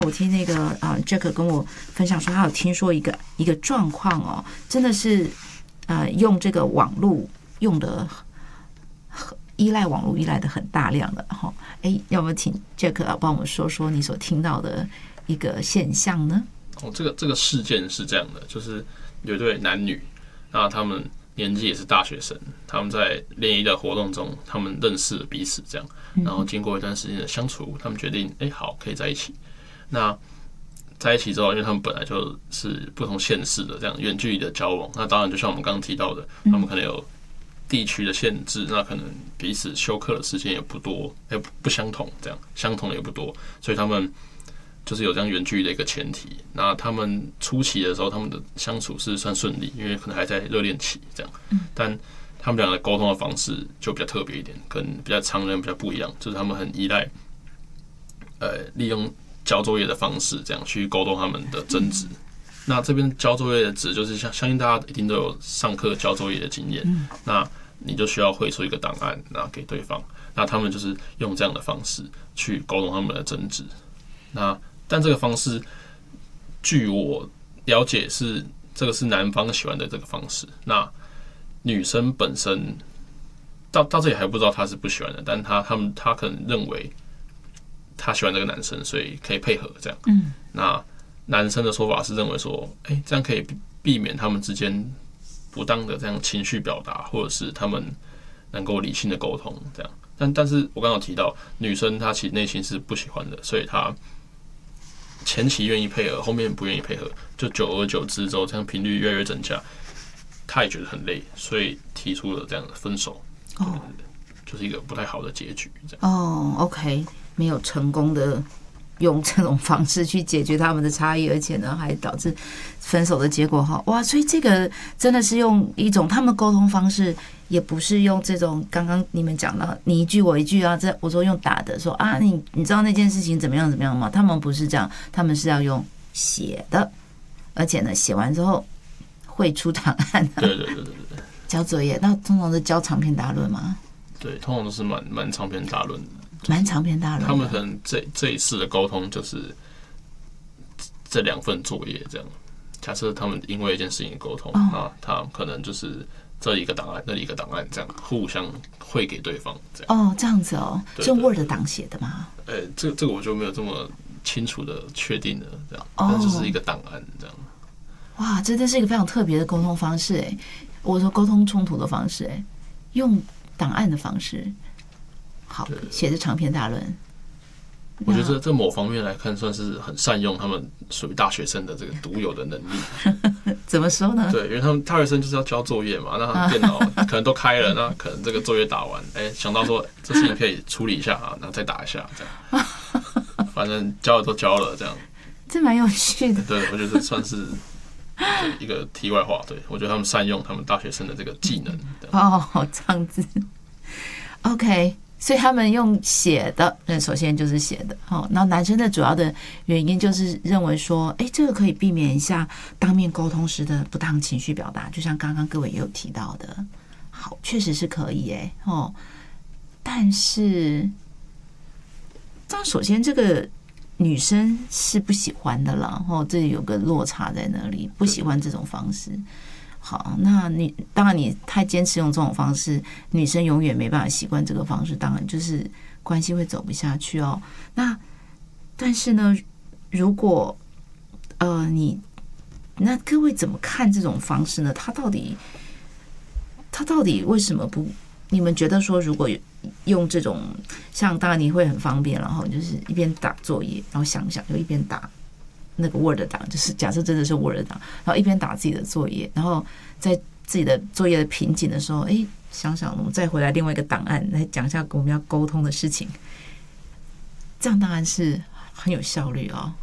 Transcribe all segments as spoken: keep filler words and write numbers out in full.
我听那个啊、呃、Jack 跟我分享说，他有听说一个一个状况哦，真的是呃用这个网络用的依赖网络依赖的很大量的哈。哎，要不要请 Jack 啊帮我们说说你所听到的一个现象呢？ 哦，这个这个事件是这样的，就是有一对男女，那他们年纪也是大学生，他们在联谊的活动中，他们认识了彼此，这样，然后经过一段时间的相处，他们决定，哎，好，可以在一起。那在一起之后，因为他们本来就是不同县市的这样远距离的交往，那当然就像我们刚刚提到的，他们可能有地区的限制，那可能彼此休课的时间也不多，也不相同，这样相同的也不多，所以他们就是有这样远距离的一个前提。那他们初期的时候，他们的相处是算顺利，因为可能还在热恋期这样，但他们俩的沟通的方式就比较特别一点，跟比较常人比较不一样，就是他们很依赖，呃，利用交作业的方式，这样去沟通他们的争执。那这边交作业的指就是相相信大家一定都有上课交作业的经验，那你就需要绘出一个档案，拿给对方。那他们就是用这样的方式去沟通他们的争执。那但这个方式，据我了解是这个是男方喜欢的这个方式。那女生本身到到这里还不知道她是不喜欢的，但她他们她可能认为她喜欢这个男生，所以可以配合这样。嗯，那男生的说法是认为说，哎、欸，这样可以避免他们之间不当的这样情绪表达，或者是他们能够理性的沟通这样。但但是我刚刚有提到，女生她其实内心是不喜欢的，所以她前期愿意配合，后面不愿意配合，就久而久之之后，这样频率越来越增加，她也觉得很累，所以提出了这样的分手。哦，就是一个不太好的结局。这样哦 ，OK， 没有成功的用这种方式去解决他们的差异，而且呢，还导致分手的结果哈。哇，所以这个真的是用一种他们沟通方式，也不是用这种刚刚你们讲到你一句我一句啊，这我说用打的说啊，你你知道那件事情怎么样怎么样吗？他们不是这样，他们是要用写的，而且呢，写完之后会出档案、啊。 对对对对对。 交作业，那通常是交长篇大论吗？ 对，通常都是蛮蛮长篇大论的。 蛮长篇大论， 他们可能这这一次的沟通就是这两份作业这样。假设他们因为一件事情沟通，那、哦、他可能就是这里一个档案，那里一个档案，这样互相汇给对方这样。 哦，这样子哦，是用 Word 档写的吗？ 呃、欸，这个这个我就没有这么清楚的确定了，这样，但就是一个档案这样。 哇，真的是一个非常特别的沟通方式哎！我说沟通冲突的方式哎，用档案的方式。好，写的长篇大论。 我觉得这某方面来看，算是很善用他们属于大学生的这个独有的能力。 怎么说呢？ 对，因为他们大学生就是要交作业嘛，那他们电脑可能都开了，那可能这个作业打完，哎、欸，想到说这事情可以处理一下啊，然后再打一下，这样。反正交了都交了，这样。 这蛮有趣的。 对，我觉得这算是一个题外话。对，我觉得他们善用他们大学生的这个技能。 哦，这样子。OK。所以他们用写的，那首先就是写的，哦，然后男生的主要的原因就是认为说，哎，这个可以避免一下当面沟通时的不当情绪表达，就像刚刚各位也有提到的，好，确实是可以，哎，哦，但是，但首先这个女生是不喜欢的啦，哦，这里有个落差在那里，不喜欢这种方式。好，那你当然你太坚持用这种方式，女生永远没办法习惯这个方式，当然就是关系会走不下去哦。那但是呢，如果呃你那各位怎么看这种方式呢？他到底他到底为什么不？你们觉得说，如果用这种像当然你会很方便，然后就是一边打作业，然后想想就一边打。那个 Word 档，就是假设真的是 Word 档，然后一边打自己的作业，然后在自己的作业的瓶颈的时候，哎，想想我们再回来另外一个档案来讲一下我们要沟通的事情，这样当然是很有效率哦。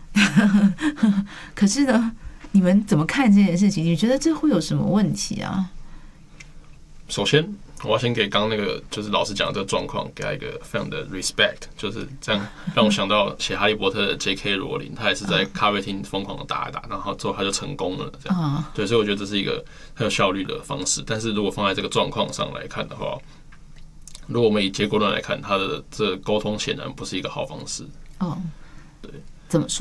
可是呢，你们怎么看这件事情？你觉得这会有什么问题啊？ 首先，我要先给刚刚那个就是老师讲的这个状况，给他一个非常的 respect， 就是这样让我想到写《哈利波特》的 J K 罗琳，他也是在咖啡厅疯狂的打一打，然后之后他就成功了，这样。对，所以我觉得这是一个很有效率的方式。但是如果放在这个状况上来看的话，如果我们以结果论来看，他的这沟通显然不是一个好方式。哦，对。 怎么说？